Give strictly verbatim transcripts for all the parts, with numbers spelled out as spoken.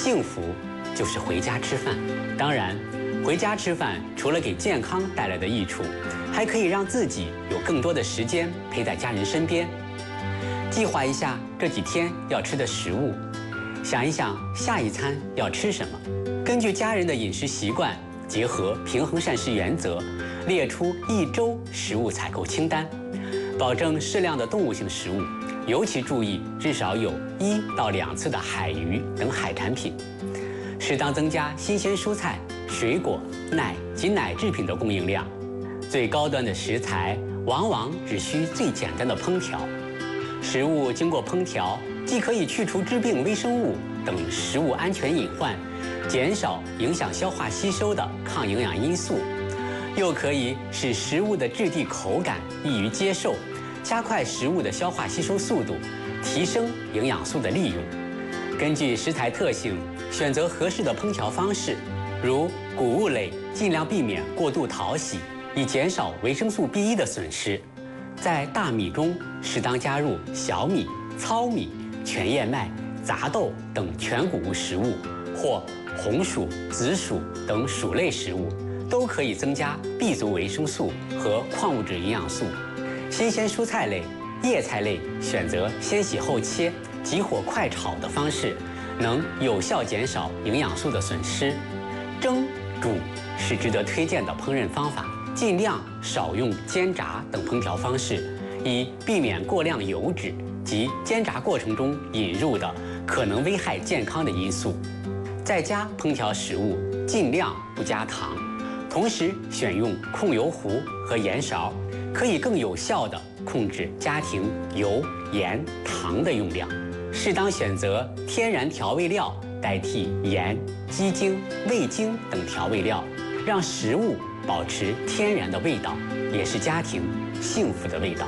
幸福就是回家吃饭。当然，回家吃饭除了给健康带来的益处，还可以让自己有更多的时间陪在家人身边。计划一下这几天要吃的食物，想一想下一餐要吃什么，根据家人的饮食习惯，结合平衡膳食原则，列出一周食物采购清单，保证适量的动物性食物，尤其注意至少有一到两次的海鱼等海产品，适当增加新鲜蔬菜、水果、奶及奶制品的供应量。最高端的食材往往只需最简单的烹调，食物经过烹调，既可以去除致病微生物等食物安全隐患，减少影响消化吸收的抗营养因素，又可以使食物的质地口感易于接受，加快食物的消化吸收速度，提升营养素的利用。根据食材特性，选择合适的烹调方式，如谷物类尽量避免过度淘洗，以减少维生素 B 一 的损失。在大米中适当加入小米、糙米、全燕麦、杂豆等全谷物食物，或红薯、紫薯等薯类食物，都可以增加 B 族维生素和矿物质营养素。新鲜蔬菜类、叶菜类选择先洗后切、急火快炒的方式，能有效减少营养素的损失。蒸、煮是值得推荐的烹饪方法，尽量少用煎炸等烹调方式，以避免过量油脂及煎炸过程中引入的可能危害健康的因素。在家烹调食物尽量不加糖，同时选用控油壶和盐勺，可以更有效地控制家庭油、盐、糖的用量。适当选择天然调味料代替盐、鸡精、味精等调味料，让食物保持天然的味道，也是家庭幸福的味道。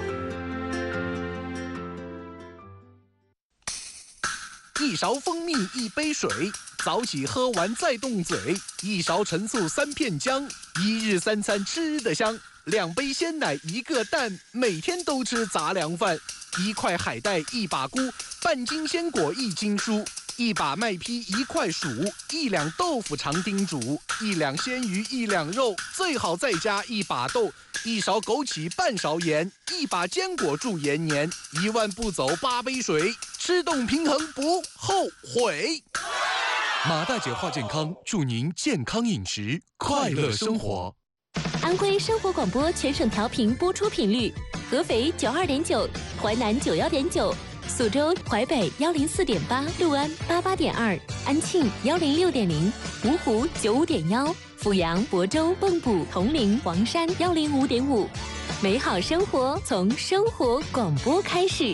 一勺蜂蜜一杯水，早起喝完再动嘴，一勺陈醋三片姜，一日三餐吃得香。两杯鲜奶一个蛋，每天都吃杂粮饭。一块海带一把菇，半斤鲜果一斤蔬，一把麦坯一块薯，一两豆腐长丁煮，一两鲜鱼一两肉，最好再加一把豆，一勺枸杞半勺盐，一把坚果助延年，一万步走八杯水，吃动平衡不后悔。马大姐话健康，祝您健康饮食，快乐生活。 安徽生活广播全省调频播出频率：合肥九二点九，淮南九幺点九，苏州、淮北幺零四点八，六安八八点二，安庆幺零六点零，芜湖九五点幺，阜阳、亳州、蚌埠、铜陵、黄山幺零五点五。美好生活从生活广播开始。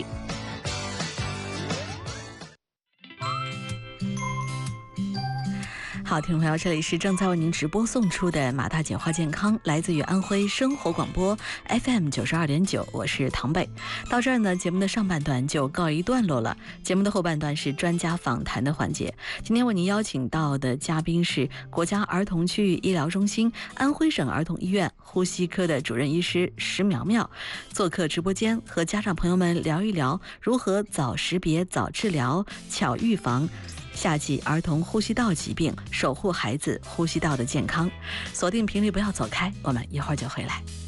好，听众朋友，这里是正在为您直播送出的马大姐话健康，来自于安徽生活广播 F M 九十二点九，我是唐贝。到这儿呢，节目的上半段就告一段落了。节目的后半段是专家访谈的环节。今天为您邀请到的嘉宾是国家儿童区域医疗中心安徽省儿童医院呼吸科的主任医师石苗苗，做客直播间，和家长朋友们聊一聊如何早识别、早治疗、巧预防夏季儿童呼吸道疾病，守护孩子呼吸道的健康。锁定频率，不要走开，我们一会儿就回来。